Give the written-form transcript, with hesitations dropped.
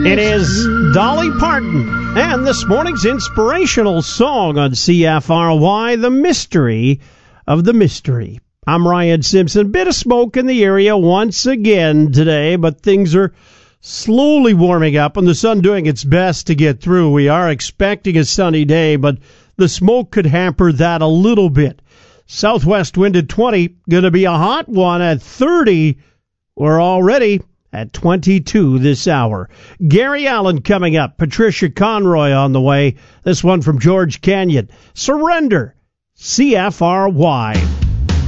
It is Dolly Parton, and this morning's inspirational song on CFRY, The Mystery of the Mystery. I'm Ryan Simpson. Bit of smoke in the area once again today, but things are slowly warming up and the sun doing its best to get through. We are expecting a sunny day, but the smoke could hamper that a little bit. Southwest wind at 20, going to be a hot one at 30. We're already at 22 this hour. Gary Allen coming up. Patricia Conroy on the way. This one from George Canyon. Surrender. CFRY.